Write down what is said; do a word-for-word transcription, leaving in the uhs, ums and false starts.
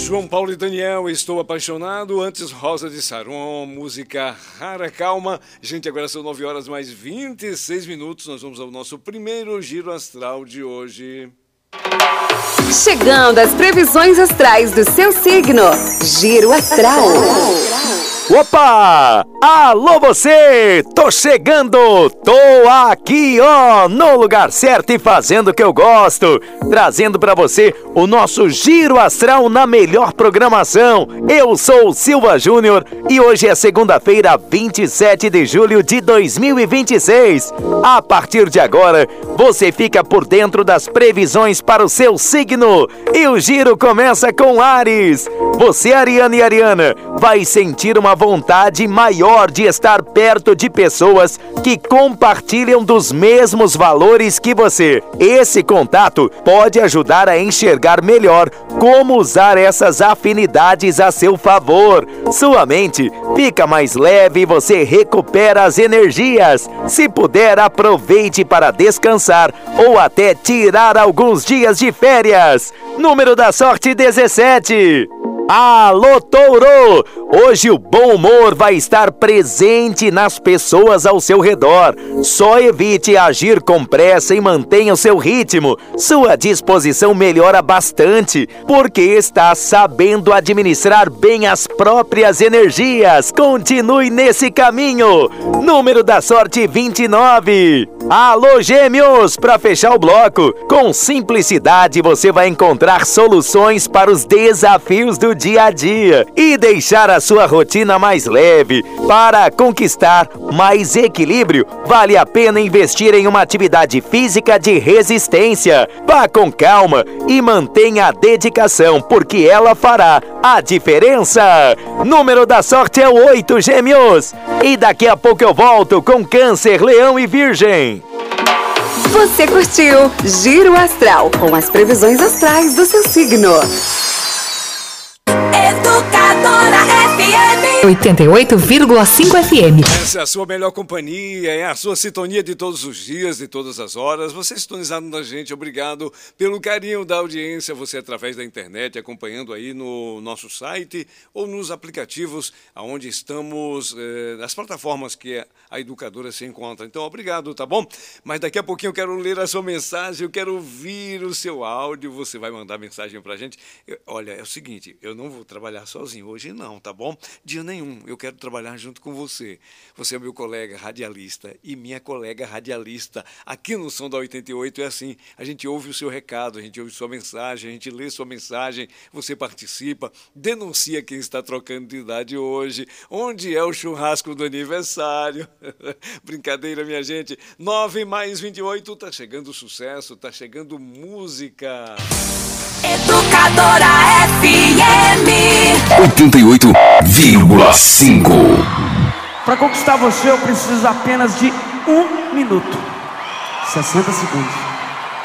João Paulo e Daniel, Estou Apaixonado. Antes, Rosa de Saron, música Rara Calma. Gente, agora são nove horas mais vinte e seis minutos. Nós vamos ao nosso primeiro giro astral de hoje. Chegando às previsões astrais do seu signo. Giro Astral. Opa! Alô você! Tô chegando! Tô aqui, ó, no lugar certo e fazendo o que eu gosto. Trazendo pra você o nosso Giro Astral na melhor programação. Eu sou o Silva Júnior e hoje é segunda-feira, vinte e sete de julho de dois mil e vinte e seis. A partir de agora, você fica por dentro das previsões para o seu signo. E o giro começa com Áries. Você, Ariana e Ariana, vai sentir uma vontade maior de estar perto de pessoas que compartilham dos mesmos valores que você. Esse contato pode ajudar a enxergar melhor como usar essas afinidades a seu favor. Sua mente fica mais leve e você recupera as energias. Se puder, aproveite para descansar ou até tirar alguns dias de férias. Número da sorte dezessete. Alô, Touro! Hoje o bom humor vai estar presente nas pessoas ao seu redor. Só evite agir com pressa e mantenha o seu ritmo. Sua disposição melhora bastante, porque está sabendo administrar bem as próprias energias. Continue nesse caminho. Número da sorte vinte e nove. Alô, Gêmeos! Para fechar o bloco, com simplicidade você vai encontrar soluções para os desafios do dia a dia e deixar a sua rotina mais leve. Para conquistar mais equilíbrio, vale a pena investir em uma atividade física de resistência. Vá com calma e mantenha a dedicação, porque ela fará a diferença. Número da sorte é o oito, Gêmeos. E daqui a pouco eu volto com Câncer, Leão e Virgem. Você curtiu Giro Astral com as previsões astrais do seu signo. Educadora F M oitenta e oito vírgula cinco F M. Essa é a sua melhor companhia, é a sua sintonia de todos os dias, de todas as horas. Você sintonizado na gente, obrigado pelo carinho da audiência. Você através da internet, acompanhando aí no nosso site ou nos aplicativos onde estamos, eh, nas plataformas que a Educadora se encontra. Então, obrigado, tá bom? Mas daqui a pouquinho eu quero ler a sua mensagem, eu quero ouvir o seu áudio. Você vai mandar mensagem pra gente. Eu, olha, é o seguinte, eu não vou trabalhar sozinho hoje não, tá bom? Dia nenhum, eu quero trabalhar junto com você. Você é meu colega radialista e minha colega radialista. Aqui no Som da oitenta e oito é assim, a gente ouve o seu recado, a gente ouve sua mensagem, a gente lê sua mensagem, você participa, denuncia quem está trocando de idade hoje, onde é o churrasco do aniversário. Brincadeira, minha gente. nove mais vinte e oito, tá chegando sucesso, tá chegando música. Educadora F M oitenta e oito vírgula cinco. Para conquistar você eu preciso apenas de um minuto, sessenta segundos.